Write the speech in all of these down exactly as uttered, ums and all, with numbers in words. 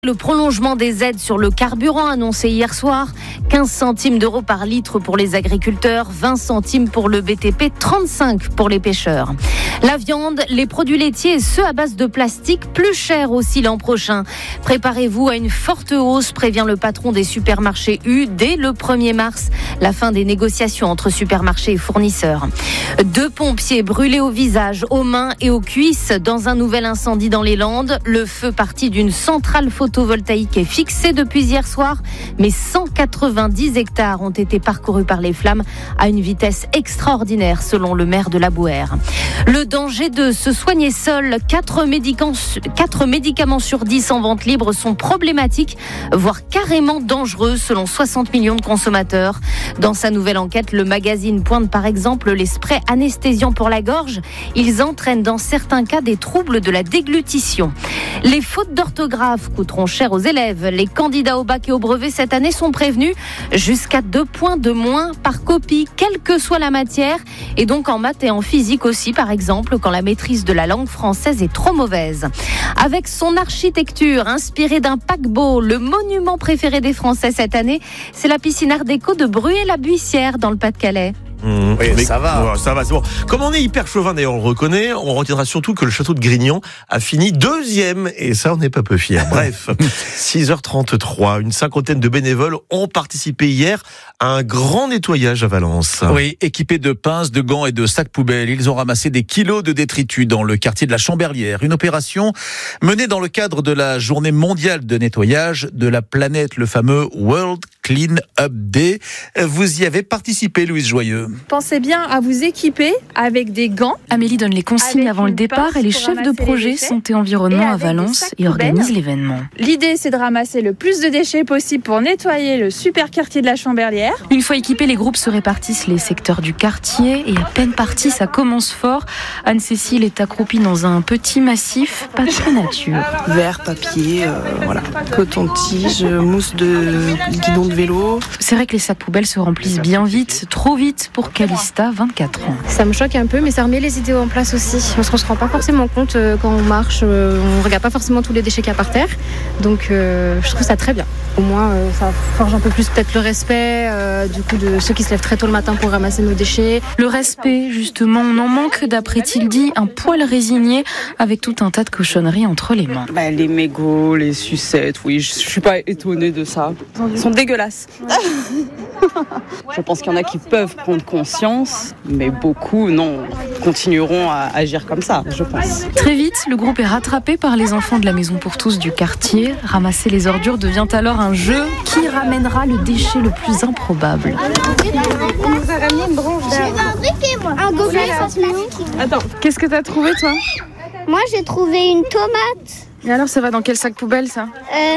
Le prolongement des aides sur le carburant annoncé hier soir, quinze centimes d'euros par litre pour les agriculteurs, vingt centimes pour le B T P, trente-cinq pour les pêcheurs. La viande, les produits laitiers et ceux à base de plastique, plus chers aussi l'an prochain. Préparez-vous à une forte hausse, prévient le patron des supermarchés U dès le premier mars, la fin des négociations entre supermarchés et fournisseurs. Deux pompiers brûlés au visage, aux mains et aux cuisses dans un nouvel incendie dans les Landes. Le feu parti d'une centrale photovoltaïque photovoltaïque est fixé depuis hier soir, mais cent quatre-vingt-dix hectares ont été parcourus par les flammes à une vitesse extraordinaire, selon le maire de la Bouère. Le danger de se soigner seul, quatre médicaments, quatre médicaments sur dix en vente libre sont problématiques, voire carrément dangereux, selon soixante millions de consommateurs. Dans sa nouvelle enquête, le magazine pointe par exemple les sprays anesthésiants pour la gorge. Ils entraînent dans certains cas des troubles de la déglutition. Les fautes d'orthographe coûteront cher aux élèves. Les candidats au bac et au brevet cette année sont prévenus jusqu'à deux points de moins par copie, quelle que soit la matière, et donc en maths et en physique aussi, par exemple, quand la maîtrise de la langue française est trop mauvaise. Avec son architecture inspirée d'un paquebot, le monument préféré des Français cette année, c'est la piscine Art déco de Bruay-la-Buissière dans le Pas-de-Calais. Mmh, oui, mais, ça va. Ouais, ça va, c'est bon. Comme on est hyper chauvin, d'ailleurs, on le reconnaît, on retiendra surtout que le château de Grignan a fini deuxième, et ça, on n'est pas peu fiers. Bref, six heures trente-trois, une cinquantaine de bénévoles ont participé hier à un grand nettoyage à Valence. Oui, équipés de pinces, de gants et de sacs poubelles, ils ont ramassé des kilos de détritus dans le quartier de la Chamberlière. Une opération menée dans le cadre de la journée mondiale de nettoyage de la planète, le fameux World Clean Up Day. Vous y avez participé, Louise Joyeux. Pensez bien à vous équiper avec des gants. Amélie donne les consignes avant le départ et les chefs de projet santé environnement à Valence et organisent l'événement. L'idée, c'est de ramasser le plus de déchets possible pour nettoyer le super quartier de la Chamberlière. Une fois équipés, les groupes se répartissent les secteurs du quartier et à peine parti, ça commence fort. Anne-Cécile est accroupie dans un petit massif, pas très nature. Verre, papier, euh, voilà, coton-tige, mousse de guidon de vélo. C'est vrai que les sacs poubelles se remplissent bien vite, trop vite pour Calista, vingt-quatre ans. Ça me choque un peu, mais ça remet les idées en place aussi. On se rend pas forcément compte euh, quand on marche, euh, on regarde pas forcément tous les déchets qu'il y a par terre. Donc euh, je trouve ça très bien. Au moins, euh, ça forge un peu plus peut-être le respect euh, du coup de ceux qui se lèvent très tôt le matin pour ramasser nos déchets. Le respect, justement, on en manque, d'après Tildy, un poil résigné avec tout un tas de cochonneries entre les mains. Bah, les mégots, les sucettes, oui, je, je suis pas étonnée de ça. Ils sont dégueulasses. Je pense qu'il y en a qui peuvent prendre conscience, mais beaucoup, non, continueront à agir comme ça, je pense. Très vite, le groupe est rattrapé par les enfants de la maison pour tous du quartier. Ramasser les ordures devient alors un jeu. Qui ramènera le déchet le plus improbable? On nous a ramené une branche d'arbre. Un gobelet, ça se met. Attends, qu'est-ce que t'as trouvé, toi? Moi, j'ai trouvé une tomate. Et alors, ça va dans quel sac poubelle, ça? Euh,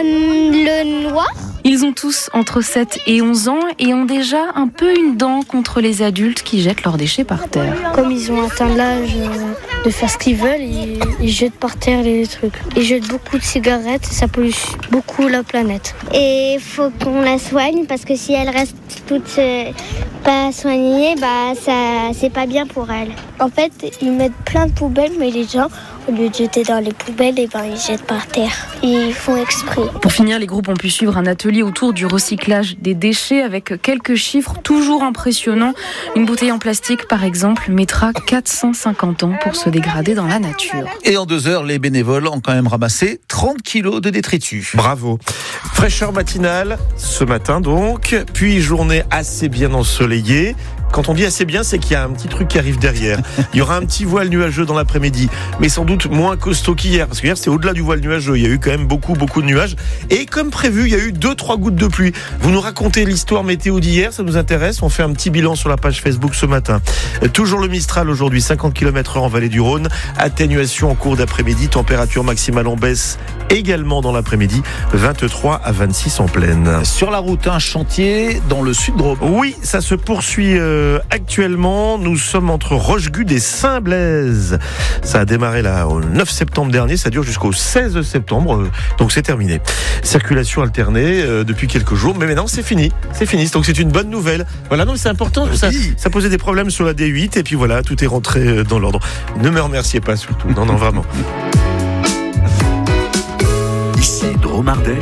le noir. Ils ont tous entre sept et onze ans et ont déjà un peu une dent contre les adultes qui jettent leurs déchets par terre. Comme ils ont atteint l'âge de faire ce qu'ils veulent, ils, ils jettent par terre les trucs. Ils jettent beaucoup de cigarettes et ça pollue beaucoup la planète. Et il faut qu'on la soigne parce que si elle reste toute euh, pas soignée, bah, ça, c'est pas bien pour elle. En fait, ils mettent plein de poubelles, mais les gens, au lieu de jeter dans les poubelles, et ben, ils jettent par terre. Ils font exprès. Pour finir, les groupes ont pu suivre un atelier autour du recyclage des déchets avec quelques chiffres toujours impressionnants. Une bouteille en plastique, par exemple, mettra quatre cent cinquante ans pour se dégrader dans la nature. Et en deux heures, les bénévoles ont quand même ramassé trente kilos de détritus. Bravo. Fraîcheur matinale, ce matin donc, puis journée assez bien ensoleillée. Quand on dit assez bien, c'est qu'il y a un petit truc qui arrive derrière. Il y aura un petit voile nuageux dans l'après-midi, mais sans doute moins costaud qu'hier, parce qu'hier, c'est au-delà du voile nuageux. Il y a eu quand même beaucoup, beaucoup de nuages. Et comme prévu, il y a eu deux, trois gouttes de pluie. Vous nous racontez l'histoire météo d'hier, ça nous intéresse. On fait un petit bilan sur la page Facebook ce matin. Toujours le Mistral aujourd'hui, cinquante kilomètres heure en vallée du Rhône. Atténuation en cours d'après-midi. Température maximale en baisse également dans l'après-midi. vingt-trois à vingt-six en pleine. Sur la route, un chantier dans le sud de Rome. Oui, ça se poursuit euh, actuellement. Nous sommes entre Rochegude et Saint-Blaise. Ça a démarré là au neuf septembre dernier, ça dure jusqu'au seize septembre, donc c'est terminé. Circulation alternée euh, depuis quelques jours, mais maintenant c'est fini. C'est fini, donc c'est une bonne nouvelle. Voilà, non, c'est important, ça, ça posait des problèmes sur la D huit, et puis voilà, tout est rentré dans l'ordre. Ne me remerciez pas surtout, non, non, vraiment. Ici Dromardèche.